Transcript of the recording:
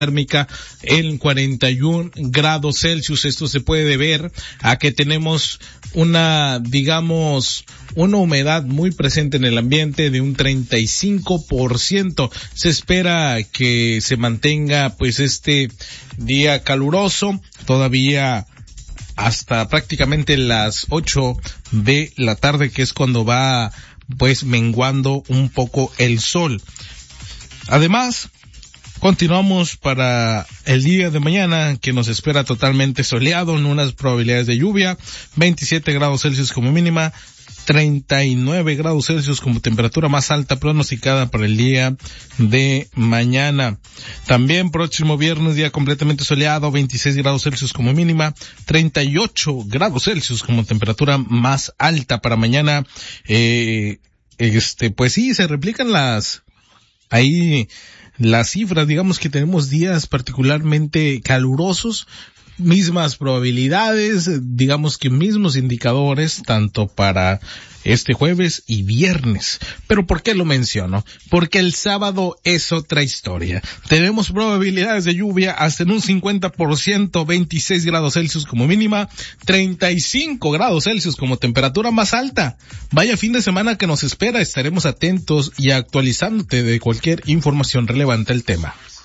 térmica en 41 grados Celsius. Esto se puede deber a que tenemos una humedad muy presente en el ambiente de un 35%. Se espera que se mantenga pues este día caluroso todavía hasta prácticamente las 8 de la tarde, que es cuando va pues menguando un poco el sol. Además, continuamos para el día de mañana, que nos espera totalmente soleado, en unas probabilidades de lluvia, 27 grados Celsius como mínima, 39 grados Celsius como temperatura más alta pronosticada para el día de mañana. También próximo viernes, día completamente soleado, 26 grados Celsius como mínima, 38 grados Celsius como temperatura más alta para mañana. Pues sí, se replican las cifras, digamos que tenemos días particularmente calurosos, mismas probabilidades, digamos que mismos indicadores, tanto para este jueves y viernes. Pero ¿por qué lo menciono? Porque el sábado es otra historia. Tenemos probabilidades de lluvia hasta en un 50%, 26 grados Celsius como mínima, 35 grados Celsius como temperatura más alta. Vaya fin de semana que nos espera, estaremos atentos y actualizándote de cualquier información relevante al tema.